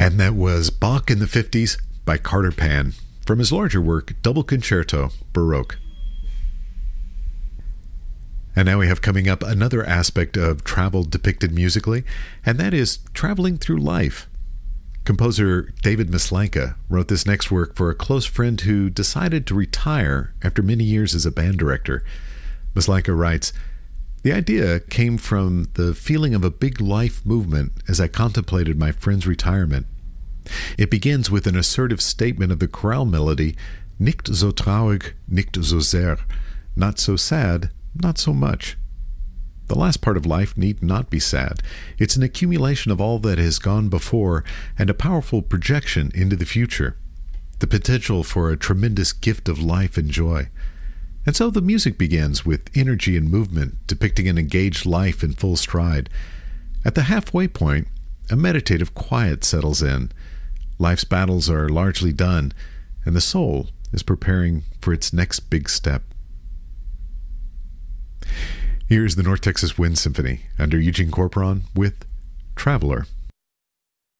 And that was Bach in the 50s by Carter Pan from his larger work, Double Concerto, Baroque. And now we have coming up another aspect of travel depicted musically, and that is traveling through life. Composer David Maslanka wrote this next work for a close friend who decided to retire after many years as a band director. Maslanka writes, "The idea came from the feeling of a big life movement as I contemplated my friend's retirement. It begins with an assertive statement of the chorale melody, Nicht so traurig, nicht so sehr, not so sad, not so much. The last part of life need not be sad. It's an accumulation of all that has gone before and a powerful projection into the future, the potential for a tremendous gift of life and joy. And so the music begins with energy and movement, depicting an engaged life in full stride. At the halfway point, a meditative quiet settles in. Life's battles are largely done, and the soul is preparing for its next big step." Here's the North Texas Wind Symphony under Eugene Corporon with Traveler.